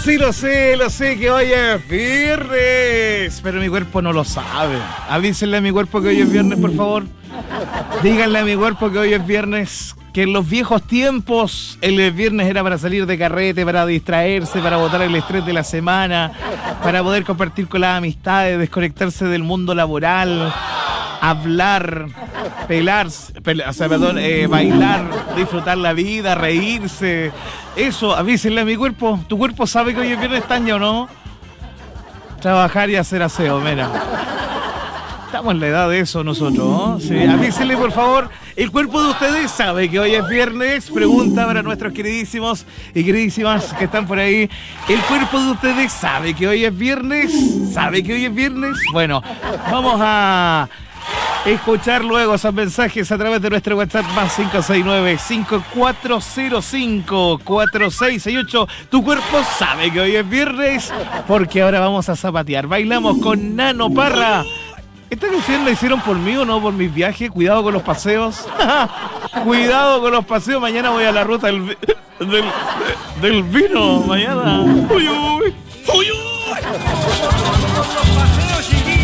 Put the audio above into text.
Sí, lo sé que hoy es viernes, pero mi cuerpo no lo sabe. Avísenle a mi cuerpo que hoy es viernes, por favor. Díganle a mi cuerpo que hoy es viernes, que en los viejos tiempos el viernes era para salir de carrete, para distraerse, para botar el estrés de la semana, para poder compartir con las amistades, desconectarse del mundo laboral, hablar, bailar, disfrutar la vida, reírse. Eso, avísenle a mi cuerpo. ¿Tu cuerpo sabe que hoy es viernes, Tania, o no? Trabajar y hacer aseo, mira. Estamos en la edad de eso nosotros, ¿no? Sí, avísenle, por favor. ¿El cuerpo de ustedes sabe que hoy es viernes? Pregunta para nuestros queridísimos y queridísimas que están por ahí. ¿El cuerpo de ustedes sabe que hoy es viernes? ¿Sabe que hoy es viernes? Bueno, vamos a escuchar luego esos mensajes a través de nuestro WhatsApp más 569-5405-4668. Tu cuerpo sabe que hoy es viernes, porque ahora vamos a zapatear. Bailamos con Nano Parra. ¿Esta canción la hicieron por mí o no por mis viajes? Cuidado con los paseos. Cuidado con los paseos. Mañana voy a la ruta del vino. Mañana. Uy, uy. Uy, uy.